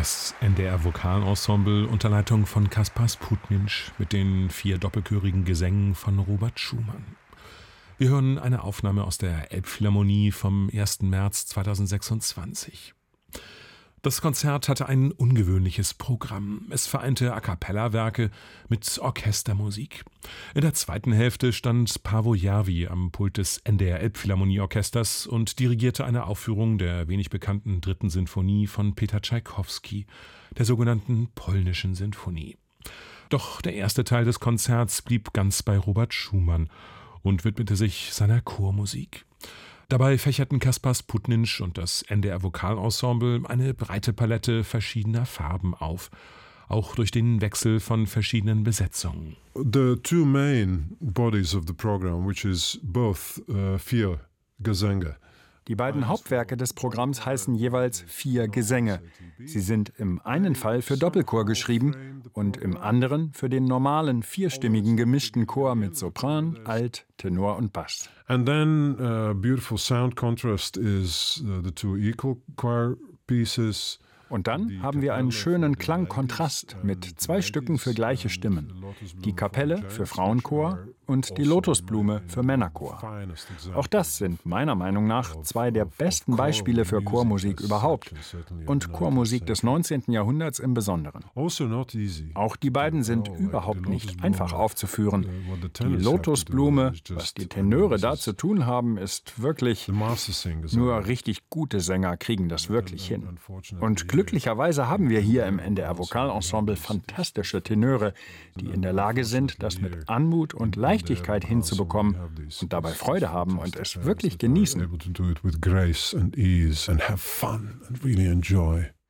Das NDR-Vokalensemble unter Leitung von Kaspar Sputninsch mit den 4 doppelchörigen Gesängen von Robert Schumann. Wir hören eine Aufnahme aus der Elbphilharmonie vom 1. März 2026. Das Konzert hatte ein ungewöhnliches Programm. Es vereinte A-cappella-Werke mit Orchestermusik. In der zweiten Hälfte stand Paavo Järvi am Pult des NDR Elbphilharmonieorchesters und dirigierte eine Aufführung der wenig bekannten 3. Sinfonie von Peter Tschaikowski, der sogenannten Polnischen Sinfonie. Doch der erste Teil des Konzerts blieb ganz bei Robert Schumann und widmete sich seiner Chormusik. Dabei fächerten Kaspar Sputninsch und das NDR-Vokalensemble eine breite Palette verschiedener Farben auf, auch durch den Wechsel von verschiedenen Besetzungen. The two main bodies of the program, which is both 4 Gesänge. Die beiden Hauptwerke des Programms heißen jeweils 4 Gesänge. Sie sind im einen Fall für Doppelchor geschrieben und im anderen für den normalen 4-stimmigen gemischten Chor mit Sopran, Alt, Tenor und Bass. And then beautiful sound contrast is the 2 equal choir pieces. Und dann haben wir einen schönen Klangkontrast mit 2 Stücken für gleiche Stimmen. Die Kapelle für Frauenchor und die Lotusblume für Männerchor. Auch das sind meiner Meinung nach 2 der besten Beispiele für Chormusik überhaupt und Chormusik des 19. Jahrhunderts im Besonderen. Auch die beiden sind überhaupt nicht einfach aufzuführen. Die Lotusblume, was die Tenöre da zu tun haben, ist wirklich... Nur richtig gute Sänger kriegen das wirklich hin. Und glücklicherweise haben wir hier im NDR-Vokalensemble fantastische Tenöre, die in der Lage sind, das mit Anmut und Leichtigkeit hinzubekommen und dabei Freude haben und es wirklich genießen.